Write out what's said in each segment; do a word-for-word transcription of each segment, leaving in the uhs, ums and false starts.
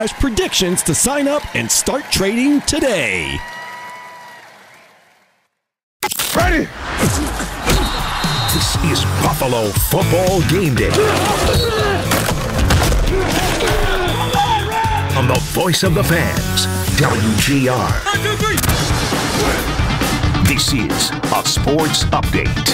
predictions to sign up and start trading today. Ready? This is Buffalo Football Game Day. On the voice of the fans, W G R. One, two, three. This is a sports update.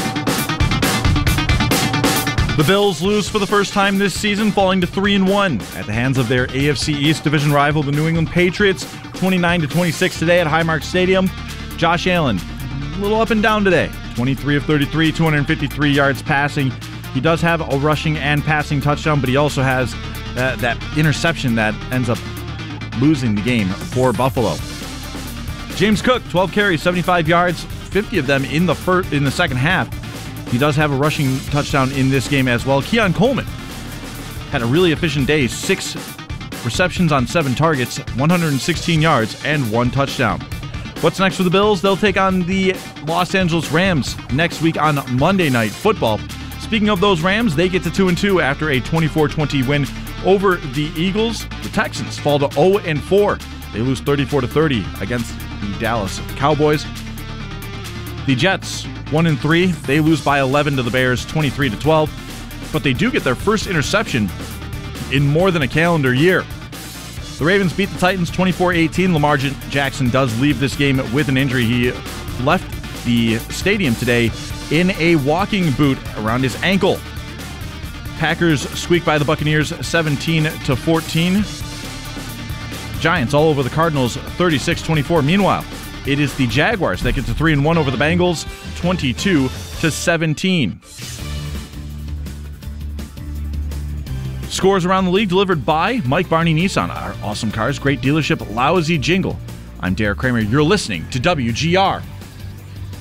The Bills lose for the first time this season, falling to three and one at the hands of their A F C East division rival, the New England Patriots, twenty-nine to twenty-six today at Highmark Stadium. Josh Allen, a little up and down today. twenty-three of thirty-three, two hundred fifty-three yards passing. He does have a rushing and passing touchdown, but he also has that, that interception that ends up losing the game for Buffalo. James Cook, twelve carries, seventy-five yards, fifty of them in the first, in the second half. He does have a rushing touchdown in this game as well. Keon Coleman had a really efficient day, six receptions on seven targets, one hundred sixteen yards, and one touchdown. What's next for the Bills? They'll take on the Los Angeles Rams next week on Monday Night Football. Speaking of those Rams, they get to two and two after a twenty-four twenty win over the Eagles. The Texans fall to oh and four. They lose thirty-four to thirty against the Dallas Cowboys. The Jets, one and three. They lose by eleven to the Bears, twenty-three to twelve. But they do get their first interception in more than a calendar year. The Ravens beat the Titans twenty-four eighteen. Lamar Jackson does leave this game with an injury. He left the stadium today in a walking boot around his ankle. Packers squeak by the Buccaneers seventeen to fourteen. Giants all over the Cardinals thirty-six twenty-four. Meanwhile, it is the Jaguars that get to three and one over the Bengals twenty-two to seventeen. Scores around the league delivered by Mike Barney Nissan. Our awesome cars, great dealership, lousy jingle. I'm Derek Kramer. You're listening to W G R.